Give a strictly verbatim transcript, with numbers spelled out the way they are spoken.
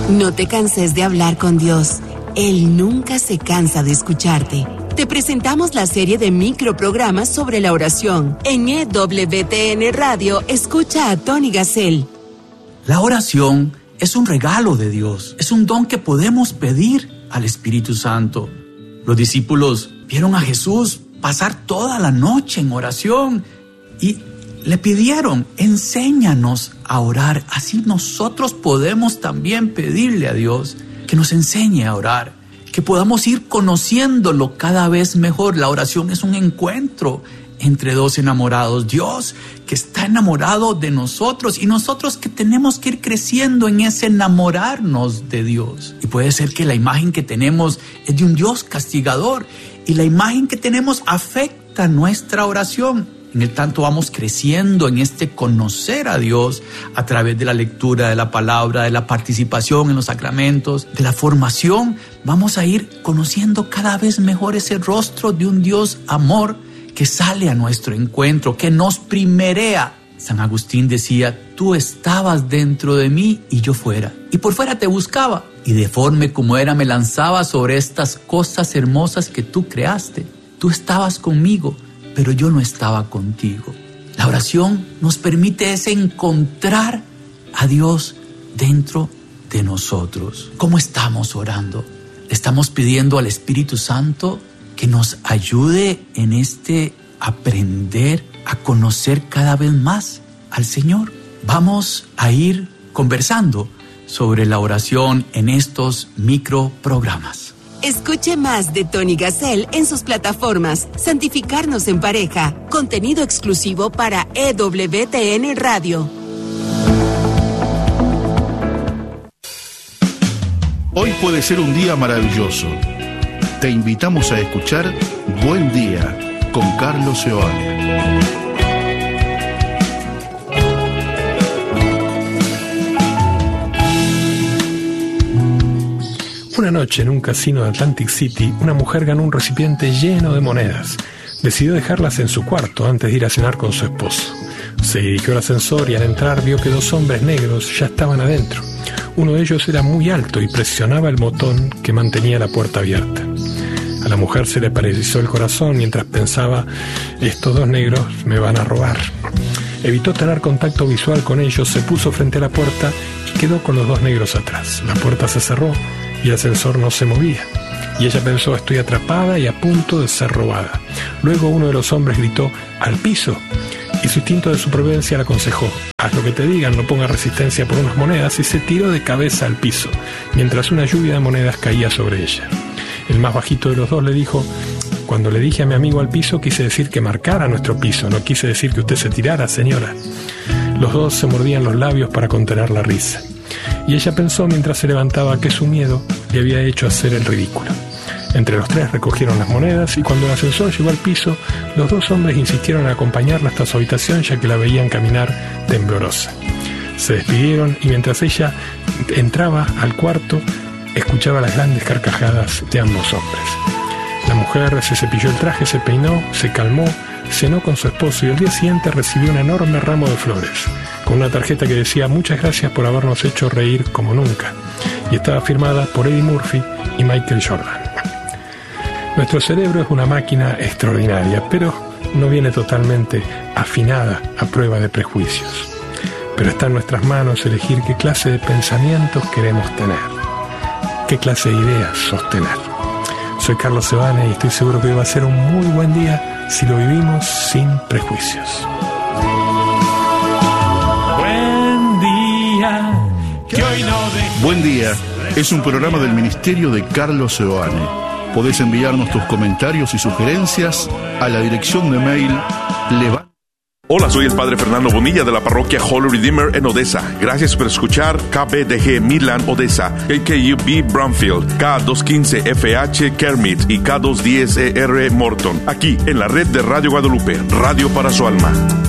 No te canses de hablar con Dios. Él nunca se cansa de escucharte. Te presentamos la serie de microprogramas sobre la oración. En E W T N Radio, escucha a Tony Gassel. La oración es un regalo de Dios. Es un don que podemos pedir al Espíritu Santo. Los discípulos vieron a Jesús pasar toda la noche en oración y le pidieron, enséñanos a orar. Así nosotros podemos también pedirle a Dios que nos enseñe a orar, que podamos ir conociéndolo cada vez mejor. La oración es un encuentro entre dos enamorados. Dios que está enamorado de nosotros y nosotros que tenemos que ir creciendo en ese enamorarnos de Dios. Y puede ser que la imagen que tenemos es de un Dios castigador y la imagen que tenemos afecta nuestra oración. En el tanto vamos creciendo en este conocer a Dios a través de la lectura de la palabra, de la participación en los sacramentos, de la formación. Vamos a ir conociendo cada vez mejor ese rostro de un Dios amor que sale a nuestro encuentro, que nos primerea. San Agustín decía, tú estabas dentro de mí y yo fuera. Y por fuera te buscaba. Y deforme como era me lanzaba sobre estas cosas hermosas que tú creaste. Tú estabas conmigo, pero yo no estaba contigo. La oración nos permite ese encontrar a Dios dentro de nosotros. ¿Cómo estamos orando? ¿Le estamos pidiendo al Espíritu Santo que nos ayude en este aprender a conocer cada vez más al Señor? Vamos a ir conversando sobre la oración en estos microprogramas. Escuche más de Tony Gassel en sus plataformas Santificarnos en Pareja, contenido exclusivo para E W T N Radio. Hoy puede ser un día maravilloso. Te invitamos a escuchar Buen Día con Carlos Seoane. Una noche en un casino de Atlantic City, una mujer ganó un recipiente lleno de monedas. Decidió dejarlas en su cuarto antes de ir a cenar con su esposo. Se dirigió al ascensor y al entrar vio que dos hombres negros ya estaban adentro. Uno de ellos era muy alto y presionaba el botón que mantenía la puerta abierta. A la mujer se le paralizó el corazón mientras pensaba, estos dos negros me van a robar. Evitó tener contacto visual con ellos, se puso frente a la puerta y quedó con los dos negros atrás. La puerta se cerró y el ascensor no se movía. Y ella pensó, estoy atrapada y a punto de ser robada. Luego uno de los hombres gritó, ¡al piso! Y su instinto de supervivencia le aconsejó, haz lo que te digan, no pongas resistencia por unas monedas, y se tiró de cabeza al piso, mientras una lluvia de monedas caía sobre ella. El más bajito de los dos le dijo, cuando le dije a mi amigo al piso, quise decir que marcara nuestro piso, no quise decir que usted se tirara, señora. Los dos se mordían los labios para contener la risa. Y ella pensó mientras se levantaba que su miedo le había hecho hacer el ridículo. Entre los tres recogieron las monedas y cuando el ascensor llegó al piso, los dos hombres insistieron en acompañarla hasta su habitación ya que la veían caminar temblorosa. Se despidieron y mientras ella entraba al cuarto, escuchaba las grandes carcajadas de ambos hombres. La mujer se cepilló el traje, se peinó, se calmó, cenó con su esposo y al día siguiente recibió un enorme ramo de flores, con una tarjeta que decía muchas gracias por habernos hecho reír como nunca, y estaba firmada por Eddie Murphy y Michael Jordan. Nuestro cerebro es una máquina extraordinaria, pero no viene totalmente afinada a prueba de prejuicios. Pero está en nuestras manos elegir qué clase de pensamientos queremos tener, qué clase de ideas sostener. Soy Carlos Seoane y estoy seguro que hoy va a ser un muy buen día si lo vivimos sin prejuicios. Buen día, que hoy no dejes. Buen Día es un programa del Ministerio de Carlos Seoane. Podés enviarnos tus comentarios y sugerencias a la dirección de mail leva. Hola, soy el Padre Fernando Bonilla de la parroquia Holy Redeemer en Odessa. Gracias por escuchar K B D G Midland Odessa, K K U B Bromfield, K doscientos quince F H Kermit y K doscientos diez E R Morton. Aquí en la red de Radio Guadalupe, Radio para su alma.